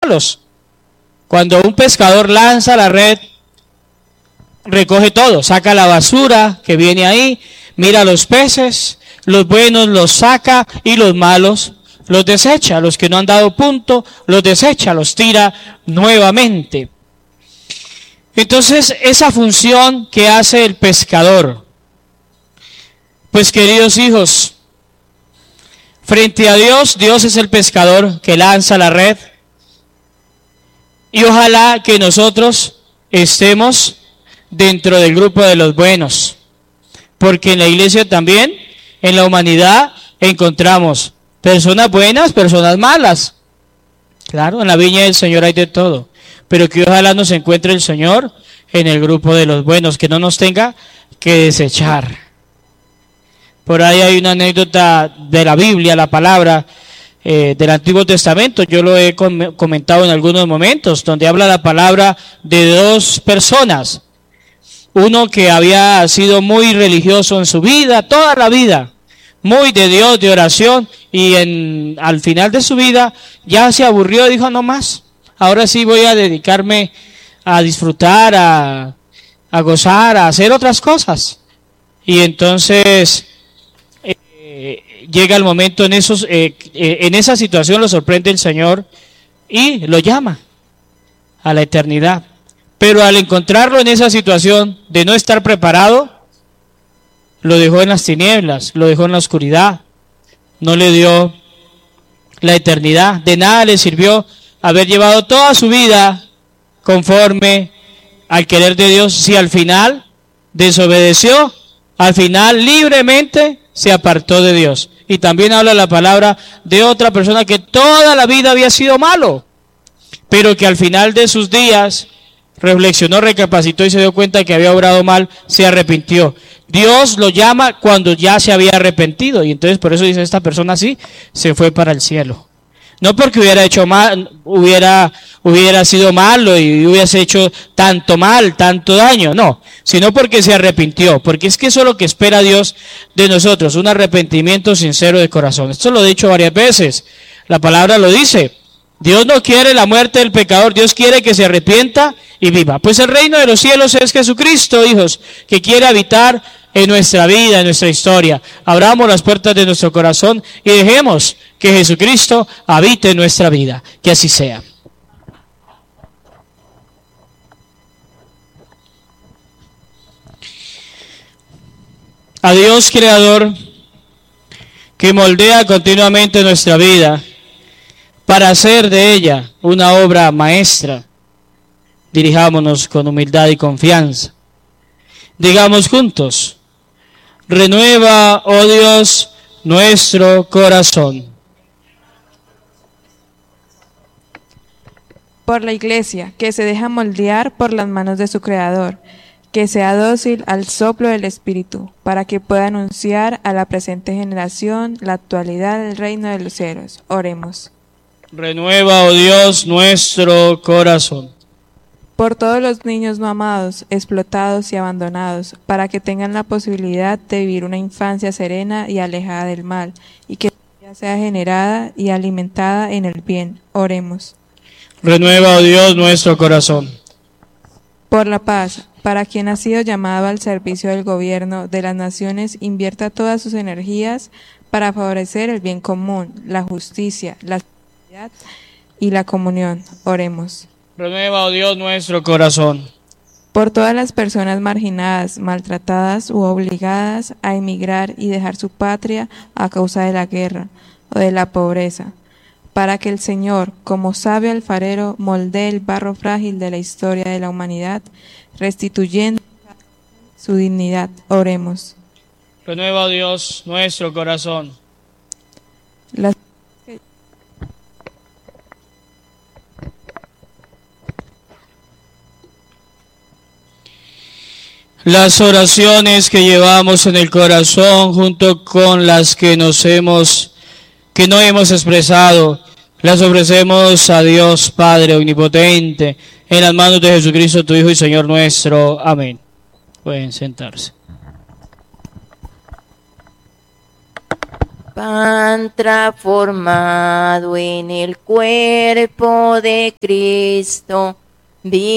malos. Cuando un pescador lanza la red, recoge todo, saca la basura que viene ahí, mira los peces, los buenos los saca y los malos los desecha, los que no han dado punto los desecha, los tira nuevamente. Entonces, esa función que hace el pescador, pues queridos hijos, frente a Dios, Dios es el pescador que lanza la red, y ojalá que nosotros estemos dentro del grupo de los buenos, porque en la iglesia también, en la humanidad, encontramos personas buenas, personas malas. Claro, en la viña del Señor hay de todo, pero que ojalá nos encuentre el Señor en el grupo de los buenos, que no nos tenga que desechar. Por ahí hay una anécdota de la Biblia, la palabra del Antiguo Testamento, yo lo he comentado en algunos momentos, donde habla la palabra de dos personas. Uno que había sido muy religioso en su vida, toda la vida, muy de Dios, de oración, y al final de su vida ya se aburrió, dijo no más, ahora sí voy a dedicarme a disfrutar, a gozar, a hacer otras cosas. Y entonces llega el momento en esa situación, lo sorprende el Señor y lo llama a la eternidad. Pero al encontrarlo en esa situación de no estar preparado, lo dejó en las tinieblas, lo dejó en la oscuridad, no le dio la eternidad. De nada le sirvió haber llevado toda su vida conforme al querer de Dios, si al final desobedeció, al final libremente se apartó de Dios. Y también habla la palabra de otra persona que toda la vida había sido malo, pero que al final de sus días reflexionó, recapacitó y se dio cuenta que había obrado mal, se arrepintió. Dios lo llama cuando ya se había arrepentido, y entonces por eso dice esta persona así, se fue para el cielo. No porque hubiera hecho mal, hubiera sido malo y hubiese hecho tanto mal, tanto daño, no, sino porque se arrepintió, porque es que eso es lo que espera Dios de nosotros, un arrepentimiento sincero de corazón. Esto lo he dicho varias veces, la palabra lo dice. Dios no quiere la muerte del pecador, Dios quiere que se arrepienta y viva. Pues el reino de los cielos es Jesucristo, hijos, que quiere habitar en nuestra vida, en nuestra historia. Abramos las puertas de nuestro corazón y dejemos que Jesucristo habite en nuestra vida. Que así sea. A Dios Creador, que moldea continuamente nuestra vida para hacer de ella una obra maestra, dirijámonos con humildad y confianza. Digamos juntos: renueva, oh Dios, nuestro corazón. Por la Iglesia, que se deja moldear por las manos de su Creador, que sea dócil al soplo del Espíritu, para que pueda anunciar a la presente generación la actualidad del reino de los cielos. Oremos. Renueva, oh Dios, nuestro corazón. Por todos los niños no amados, explotados y abandonados, para que tengan la posibilidad de vivir una infancia serena y alejada del mal, y que sea generada y alimentada en el bien. Oremos. Renueva, oh Dios, nuestro corazón. Por la paz, para quien ha sido llamado al servicio del gobierno de las naciones, invierta todas sus energías para favorecer el bien común, la justicia, la seguridad y la comunión. Oremos. Renueva, oh Dios, nuestro corazón. Por todas las personas marginadas, maltratadas u obligadas a emigrar y dejar su patria a causa de la guerra o de la pobreza, para que el Señor, como sabio alfarero, moldee el barro frágil de la historia de la humanidad, restituyendo su dignidad. Oremos. Renueva, oh Dios, nuestro corazón. Las oraciones que llevamos en el corazón, junto con las que no hemos expresado, las ofrecemos a Dios Padre Omnipotente, en las manos de Jesucristo, tu Hijo y Señor nuestro. Amén. Pueden sentarse. pan transformado en el cuerpo de Cristo,